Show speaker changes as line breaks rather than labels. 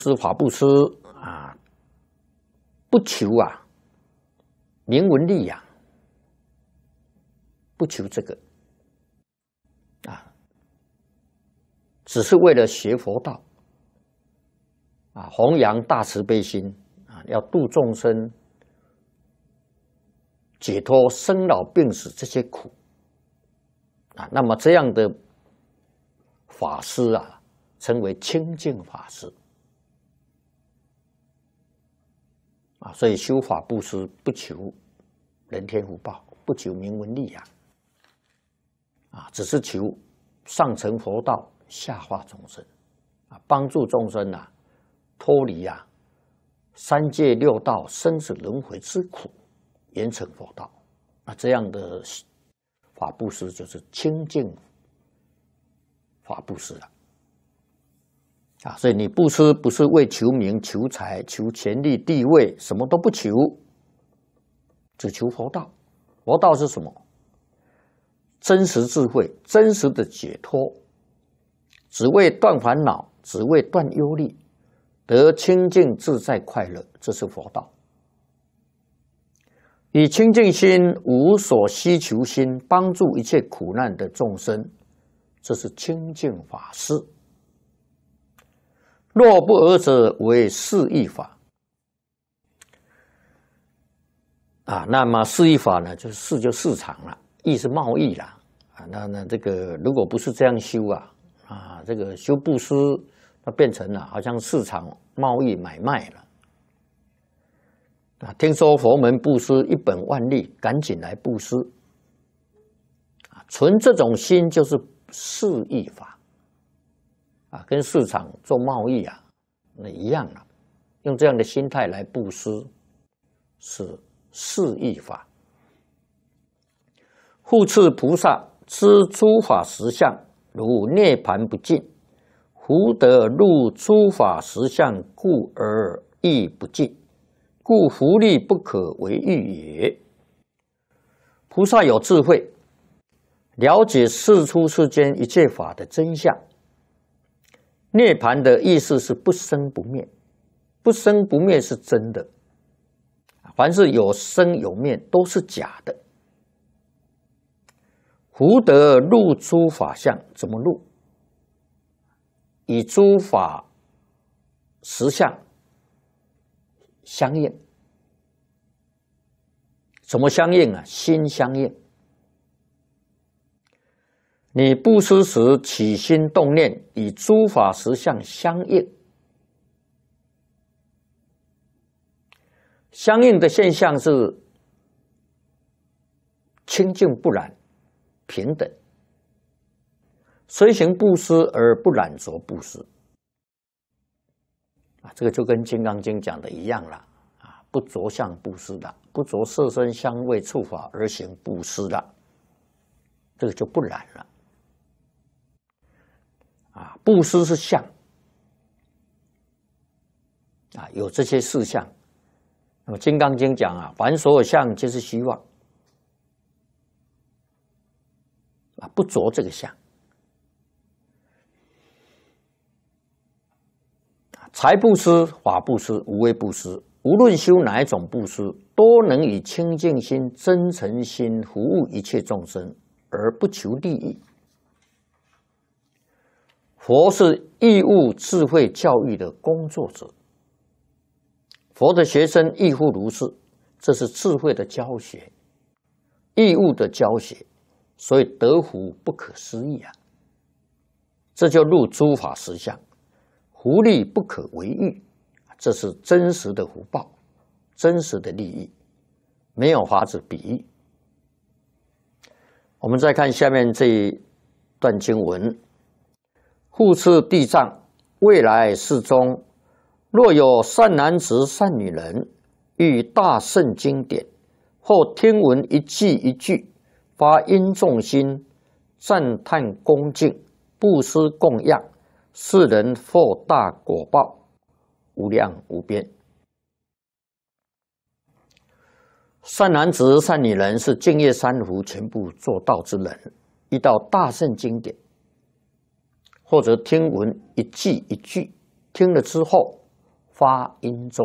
施法布施啊，不求名闻利养，不求这个只是为了学佛道弘扬大慈悲心要度众生，解脱生老病死这些苦那么这样的法师称为清净法师所以修法布施不求人天福报，不求名闻利养只是求上成佛道，下化众生帮助众生脱离三界六道生死轮回之苦，圆成佛道这样的法布施就是清净法布施了所以你布施不是为求名、求财、求权力、地位，什么都不求，只求佛道。佛道是什么？真实智慧，真实的解脱，只为断烦恼，只为断忧虑，得清净自在快乐，这是佛道。以清净心、无所希求心帮助一切苦难的众生，这是清净法师。若不尔者，为市易法那么市易法呢，就是市就市场了，易是贸易啦那这个如果不是这样修这个修布施，那变成了好像市场贸易买卖了听说佛门布施一本万利，赶紧来布施存这种心就是市易法跟市场做贸易那一样了，用这样的心态来布施是市易法。护持菩萨知诸法实相，如涅盘不尽，福德入诸法实相，故而亦不尽，故福利不可为喻也。菩萨有智慧，了解世出世间一切法的真相。涅槃的意思是不生不灭，不生不灭是真的，凡是有生有灭都是假的。福德入诸法相，怎么入？以诸法实相相应。怎么相应心相应。你布施时起心动念，与诸法实相相应。相应的现象是清净不染、平等，虽行布施而不染着布施这个就跟《金刚经》讲的一样了不着相布施了，不着色身香味触法而行布施了，这个就不染了布施是相有这些事项。那么《金刚经》讲凡所有相皆是虚妄不着这个相。财布施、法布施、无为布施，无论修哪一种布施，都能以清净心、真诚心服务一切众生，而不求利益。佛是义务智慧教育的工作者，佛的学生亦复如是，这是智慧的教学，义务的教学，所以得福不可思议这就入诸法实相，福利不可为喻，这是真实的福报，真实的利益，没有法子比喻。我们再看下面这一段经文：护持地藏，未来世中，若有善男子、善女人，遇大圣经典，或听闻一句一句，发殷重心，赞叹恭敬，布施供养，世人获大果报，无量无边。善男子、善女人是净业三福全部做到之人，遇到大圣经典，或者听闻一句一句，听了之后发音咒。